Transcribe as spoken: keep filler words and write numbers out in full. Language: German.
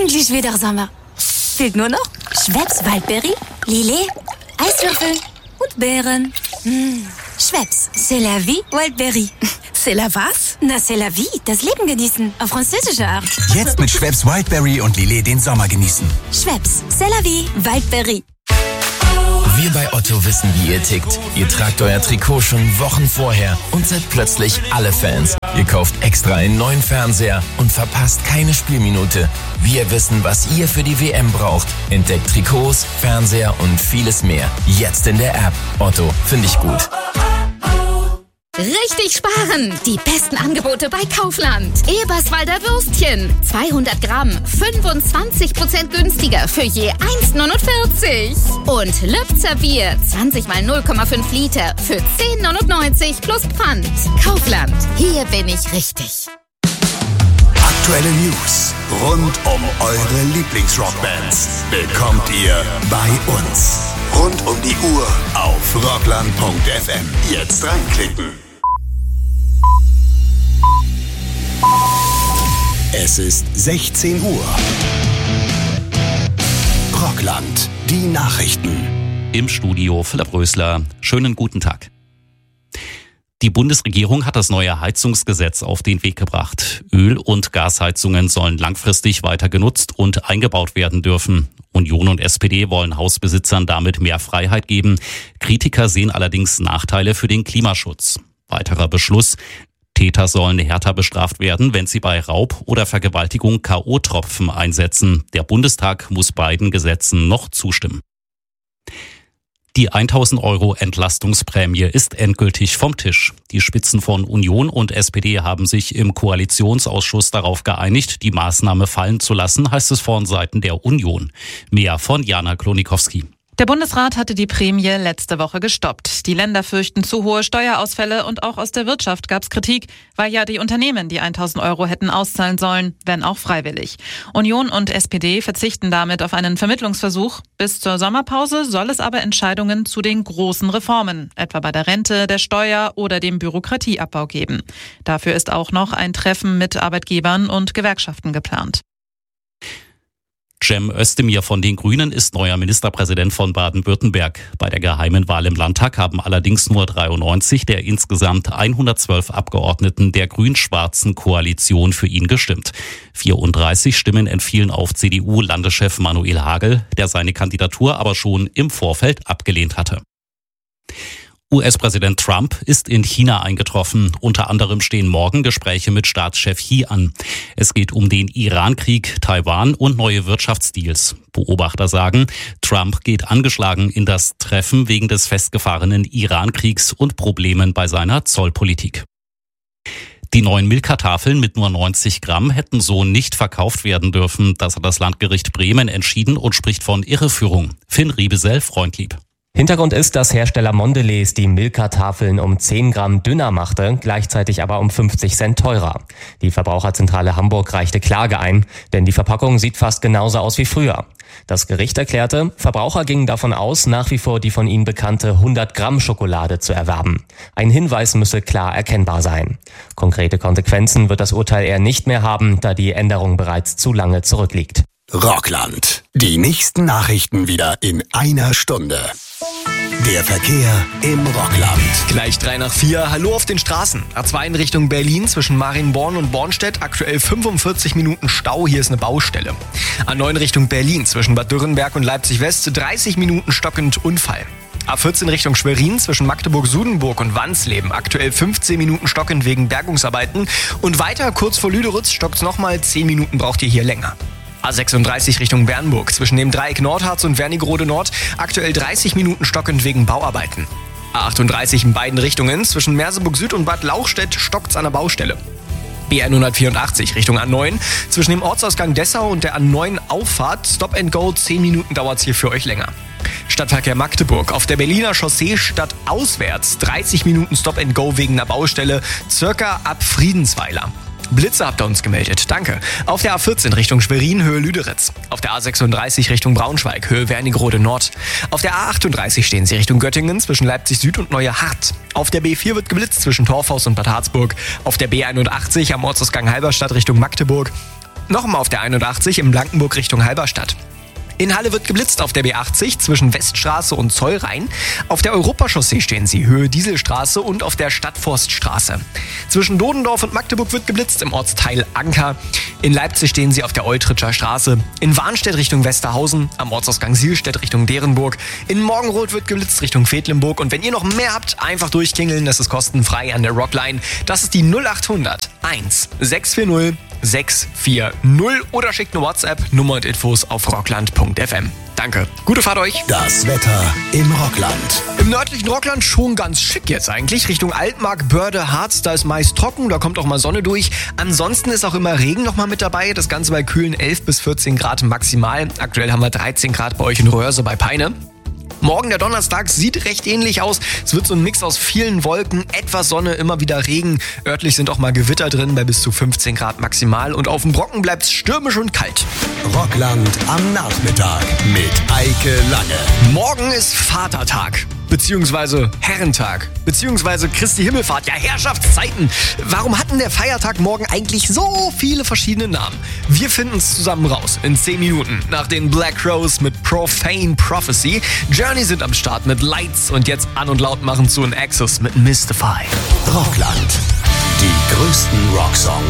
endlich wieder Sommer. Fehlt nur noch Schweppes Waldbeere, Lillet, Eiswürfel und Beeren. Mmh. Schweppes, c'est la vie, Waldbeere. C'est la was? Na, c'est la vie, das Leben genießen, auf französische Art. Jetzt mit Schweppes Wildberry und Lillet den Sommer genießen. Schweppes, c'est la vie, Waldbeere. Wir bei Otto wissen, wie ihr tickt. Ihr tragt euer Trikot schon Wochen vorher und seid plötzlich alle Fans. Ihr kauft extra einen neuen Fernseher und verpasst keine Spielminute. Wir wissen, was ihr für die W M braucht. Entdeckt Trikots, Fernseher und vieles mehr. Jetzt in der App. Otto, finde ich gut. Richtig sparen! Die besten Angebote bei Kaufland. Eberswalder Würstchen. zweihundert Gramm. fünfundzwanzig Prozent günstiger für je eins neunundvierzig. Und Lübzer Bier. zwanzig mal null Komma fünf Liter für zehn neunundneunzig plus Pfand. Kaufland. Hier bin ich richtig. Aktuelle News rund um eure Lieblingsrockbands bekommt ihr bei uns. Rund um die Uhr auf rockland punkt f m. Jetzt reinklicken. Es ist sechzehn Uhr. Rockland, die Nachrichten. Im Studio Philipp Rösler. Schönen guten Tag. Die Bundesregierung hat das neue Heizungsgesetz auf den Weg gebracht. Öl- und Gasheizungen sollen langfristig weiter genutzt und eingebaut werden dürfen. Union und S P D wollen Hausbesitzern damit mehr Freiheit geben. Kritiker sehen allerdings Nachteile für den Klimaschutz. Weiterer Beschluss: Täter sollen härter bestraft werden, wenn sie bei Raub oder Vergewaltigung K O-Tropfen einsetzen. Der Bundestag muss beiden Gesetzen noch zustimmen. Die tausend Euro Entlastungsprämie ist endgültig vom Tisch. Die Spitzen von Union und S P D haben sich im Koalitionsausschuss darauf geeinigt, die Maßnahme fallen zu lassen, heißt es von Seiten der Union. Mehr von Jana Klonikowski. Der Bundesrat hatte die Prämie letzte Woche gestoppt. Die Länder fürchten zu hohe Steuerausfälle und auch aus der Wirtschaft gab es Kritik, weil ja die Unternehmen die tausend Euro hätten auszahlen sollen, wenn auch freiwillig. Union und S P D verzichten damit auf einen Vermittlungsversuch. Bis zur Sommerpause soll es aber Entscheidungen zu den großen Reformen, etwa bei der Rente, der Steuer oder dem Bürokratieabbau geben. Dafür ist auch noch ein Treffen mit Arbeitgebern und Gewerkschaften geplant. Cem Özdemir von den Grünen ist neuer Ministerpräsident von Baden-Württemberg. Bei der geheimen Wahl im Landtag haben allerdings nur dreiundneunzig der insgesamt hundertzwölf Abgeordneten der grün-schwarzen Koalition für ihn gestimmt. vierunddreißig Stimmen entfielen auf C D U-Landeschef Manuel Hagel, der seine Kandidatur aber schon im Vorfeld abgelehnt hatte. U S-Präsident Trump ist in China eingetroffen. Unter anderem stehen morgen Gespräche mit Staatschef Xi an. Es geht um den Iran-Krieg, Taiwan und neue Wirtschaftsdeals. Beobachter sagen, Trump geht angeschlagen in das Treffen wegen des festgefahrenen Iran-Kriegs und Problemen bei seiner Zollpolitik. Die neuen Milka-Tafeln mit nur neunzig Gramm hätten so nicht verkauft werden dürfen. Das hat das Landgericht Bremen entschieden und spricht von Irreführung. Finn Riebesell, Freundlieb. Hintergrund ist, dass Hersteller Mondelez die Milka-Tafeln um zehn Gramm dünner machte, gleichzeitig aber um fünfzig Cent teurer. Die Verbraucherzentrale Hamburg reichte Klage ein, denn die Verpackung sieht fast genauso aus wie früher. Das Gericht erklärte, Verbraucher gingen davon aus, nach wie vor die von ihnen bekannte hundert Gramm Schokolade zu erwerben. Ein Hinweis müsse klar erkennbar sein. Konkrete Konsequenzen wird das Urteil eher nicht mehr haben, da die Änderung bereits zu lange zurückliegt. Rockland. Die nächsten Nachrichten wieder in einer Stunde. Der Verkehr im Rockland. Gleich drei nach vier. Hallo auf den Straßen. A zwei in Richtung Berlin zwischen Marienborn und Bornstedt. Aktuell fünfundvierzig Minuten Stau. Hier ist eine Baustelle. A neun Richtung Berlin zwischen Bad Dürrenberg und Leipzig West. dreißig Minuten stockend Unfall. A vierzehn Richtung Schwerin zwischen Magdeburg-Sudenburg und Wansleben. Aktuell fünfzehn Minuten stockend wegen Bergungsarbeiten. Und weiter kurz vor Lüderitz stockt's nochmal. zehn Minuten braucht ihr hier länger. A sechsunddreißig Richtung Bernburg zwischen dem Dreieck Nordharz und Wernigerode Nord. Aktuell dreißig Minuten stockend wegen Bauarbeiten. A achtunddreißig in beiden Richtungen zwischen Merseburg Süd und Bad Lauchstädt stockt's an der Baustelle. B hundertvierundachtzig Richtung A neun zwischen dem Ortsausgang Dessau und der A neun Auffahrt. Stop and Go, zehn Minuten dauert's hier für euch länger. Stadtverkehr Magdeburg auf der Berliner Chaussee stadtauswärts. dreißig Minuten Stop and Go wegen einer Baustelle, circa ab Friedensweiler. Blitze habt ihr uns gemeldet, danke. Auf der A vierzehn Richtung Schwerin, Höhe Lüderitz. Auf der A sechsunddreißig Richtung Braunschweig, Höhe Wernigerode Nord. Auf der A achtunddreißig stehen sie Richtung Göttingen zwischen Leipzig Süd und Neue Hart. Auf der B vier wird geblitzt zwischen Torfhaus und Bad Harzburg. Auf der B einundachtzig am Ortsausgang Halberstadt Richtung Magdeburg. Nochmal auf der einundachtzig in Blankenburg Richtung Halberstadt. In Halle wird geblitzt auf der B achtzig zwischen Weststraße und Zollrhein. Auf der Europachaussee stehen sie, Höhe Dieselstraße, und auf der Stadtforststraße. Zwischen Dodendorf und Magdeburg wird geblitzt im Ortsteil Anker. In Leipzig stehen sie auf der Eutritscher Straße. In Warnstedt Richtung Westerhausen, am Ortsausgang Sielstedt Richtung Derenburg. In Morgenroth wird geblitzt Richtung Vettlenburg. Und wenn ihr noch mehr habt, einfach durchklingeln, das ist kostenfrei an der Rockline. Das ist die null achthundert eins sechs vier null sechs vier null oder schickt eine WhatsApp, Nummer und Infos auf rockland punkt f m. Danke. Gute Fahrt euch. Das Wetter im Rockland. Im nördlichen Rockland schon ganz schick jetzt eigentlich. Richtung Altmark, Börde, Harz, da ist meist trocken, da kommt auch mal Sonne durch. Ansonsten ist auch immer Regen noch mal mit dabei. Das Ganze bei kühlen elf bis vierzehn Grad maximal. Aktuell haben wir dreizehn Grad bei euch in Röhrse bei Peine. Morgen, der Donnerstag, sieht recht ähnlich aus. Es wird so ein Mix aus vielen Wolken, etwas Sonne, immer wieder Regen. Örtlich sind auch mal Gewitter drin bei bis zu fünfzehn Grad maximal. Und auf dem Brocken bleibt es stürmisch und kalt. Rockland am Nachmittag mit Eike Lange. Morgen ist Vatertag. Beziehungsweise Herrentag, beziehungsweise Christi Himmelfahrt, ja Herrschaftszeiten. Warum hat denn der Feiertag morgen eigentlich so viele verschiedene Namen? Wir finden es zusammen raus in zehn Minuten nach den Black Crows mit Profane Prophecy. Journey sind am Start mit Lights und jetzt an und laut machen zu In Access mit Mystify. Rockland, die größten Rocksongs.